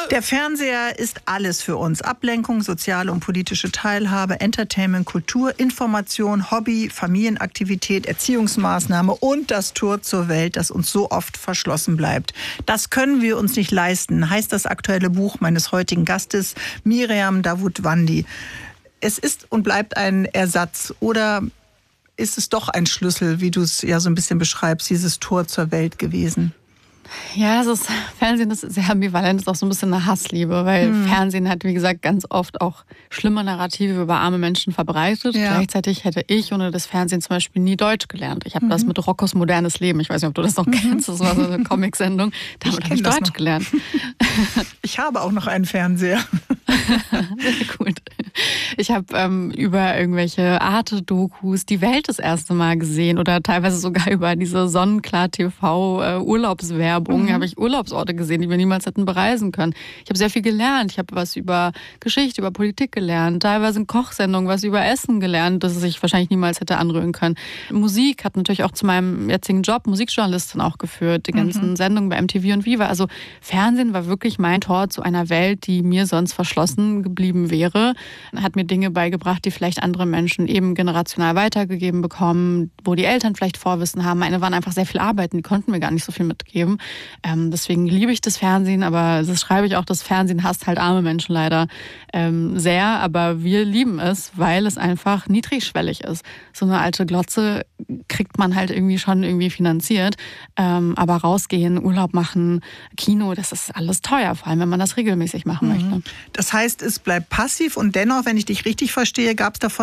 Der Fernseher ist alles für uns. Ablenkung, soziale und politische Teilhabe, Entertainment, Kultur, Information, Hobby, Familienaktivität, Erziehungsmaßnahme und das Tor zur Welt, das uns so oft verschlossen bleibt. Das können wir uns nicht leisten, heißt das aktuelle Buch meines heutigen Gastes, Miriam Davutwandi. Es ist und bleibt ein Ersatz oder ist es doch ein Schlüssel, wie du es ja so ein bisschen beschreibst, dieses Tor zur Welt gewesen? Ja, Fernsehen ist sehr ambivalent, ist auch so ein bisschen eine Hassliebe, weil Fernsehen hat, wie gesagt, ganz oft auch schlimme Narrative über arme Menschen verbreitet. Ja. Gleichzeitig hätte ich ohne das Fernsehen zum Beispiel nie Deutsch gelernt. Ich habe das mit Roccos modernes Leben, ich weiß nicht, ob du das noch kennst, das war so eine Comic-Sendung, damit habe ich Deutsch gelernt. Ich habe auch noch einen Fernseher. Sehr gut. Ich habe über irgendwelche Arte-Dokus die Welt das erste Mal gesehen oder teilweise sogar über diese Sonnenklar-TV-Urlaubswerbung. Habe ich Urlaubsorte gesehen, die wir niemals hätten bereisen können. Ich habe sehr viel gelernt. Ich habe was über Geschichte, über Politik gelernt. Teilweise in Kochsendungen was über Essen gelernt, das ich wahrscheinlich niemals hätte anrühren können. Musik hat natürlich auch zu meinem jetzigen Job Musikjournalistin auch geführt. Die ganzen Sendungen bei MTV und Viva. Also Fernsehen war wirklich mein Tor zu einer Welt, die mir sonst verschlossen geblieben wäre. Hat mir Dinge beigebracht, die vielleicht andere Menschen eben generational weitergegeben bekommen, wo die Eltern vielleicht Vorwissen haben. Meine waren einfach sehr viel arbeiten, die konnten mir gar nicht so viel mitgeben. Deswegen liebe ich das Fernsehen, aber das schreibe ich auch, das Fernsehen hasst halt arme Menschen leider sehr. Aber wir lieben es, weil es einfach niedrigschwellig ist. So eine alte Glotze kriegt man halt irgendwie schon irgendwie finanziert. Aber rausgehen, Urlaub machen, Kino, das ist alles teuer, vor allem wenn man das regelmäßig machen möchte. Das heißt, es bleibt passiv und dennoch, wenn ich dich richtig verstehe, gab es davon